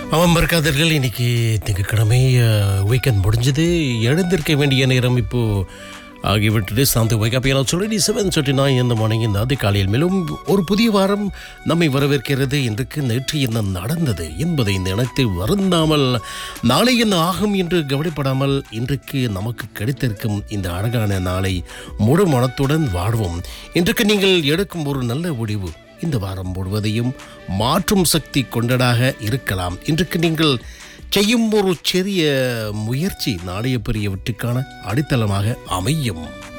ஆமாம் பர்காதர்கள், இன்னைக்கு திங்கட்கிழமை வீக்கெண்ட் முடிஞ்சது. எழுந்திருக்க வேண்டிய நேரம் இப்போ ஆகிவிட்டது. சாந்தி வைகாப்பியால் சொல்லி 7:39 இந்த மார்னிங் இந்த அதிகாலையில். மேலும் ஒரு புதிய வாரம் நம்மை வரவேற்கிறது. இன்றைக்கு நேற்று என்ன நடந்தது என்பதை நினைத்து வருந்தாமல் நாளை என்ன ஆகும் என்று கவலைப்படாமல் இன்றைக்கு நமக்கு கிடைத்திருக்கும் இந்த அழகான நாளை முழு மனத்துடன் வாழ்வோம். இன்றைக்கு நீங்கள் எடுக்கும் ஒரு நல்ல முடிவு இந்த வாரம் முழுவதையும் மாற்றும் சக்தி கொண்டதாக இருக்கலாம். இன்றைக்கு நீங்கள் செய்யும் ஒரு சிறிய முயற்சி நாளைய பெரிய வெற்றிக்கான அடித்தளமாக அமையும்.